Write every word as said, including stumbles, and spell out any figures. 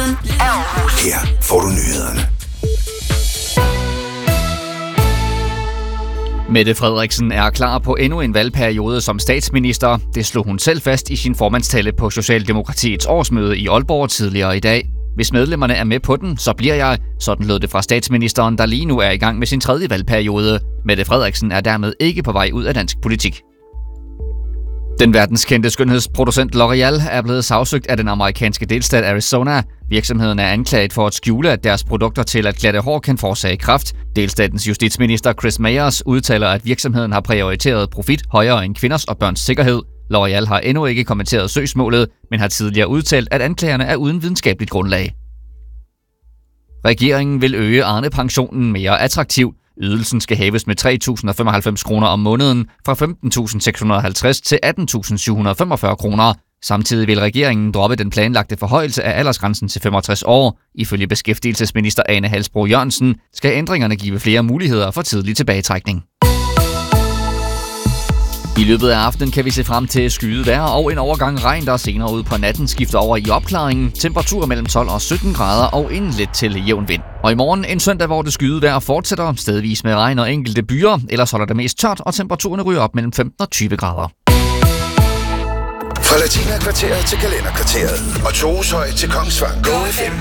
af Aarhus. Her får du nyhederne. Mette Frederiksen er klar på endnu en valgperiode som statsminister. Det slog hun selv fast i sin formandstale på Socialdemokratiets årsmøde i Aalborg tidligere i dag. Hvis medlemmerne er med på den, så bliver jeg. Sådan lød det fra statsministeren, der lige nu er i gang med sin tredje valgperiode. Mette Frederiksen er dermed ikke på vej ud af dansk politik. Den verdenskendte skønhedsproducent L'Oreal er blevet sagsøgt af den amerikanske delstat Arizona. Virksomheden er anklaget for at skjule, at deres produkter til at glatte hår kan forårsage kræft. Delstatens justitsminister Chris Mayers udtaler, at virksomheden har prioriteret profit højere end kvinders og børns sikkerhed. L'Oreal har endnu ikke kommenteret søgsmålet, men har tidligere udtalt, at anklagerne er uden videnskabeligt grundlag. Regeringen vil øge Arne-pensionen mere attraktiv. Ydelsen skal hæves med tre tusind og femoghalvfems kroner om måneden fra femten tusind seks hundrede og halvtreds til atten tusind syv hundrede og femogfyrre kroner. Samtidig vil regeringen droppe den planlagte forhøjelse af aldersgrænsen til femogtres år. Ifølge beskæftigelsesminister Ane Halsbro Jørgensen skal ændringerne give flere muligheder for tidlig tilbagetrækning. I løbet af aftenen kan vi se frem til skyet vejr og en overgang regn, der senere ud på natten skifter over i opklaringen. Temperaturer mellem tolv og sytten grader og en let til jævn vind. Og i morgen en søndag, hvor det skyde vejr fortsætter, stedvis med regn og enkelte byer. Ellers holder det mest tørt, og temperaturerne ryger op mellem femten og tyve grader. Fra Latina-kvarteret til Kalenderkvarteret og Troeshøj til Kongsvang. Go F M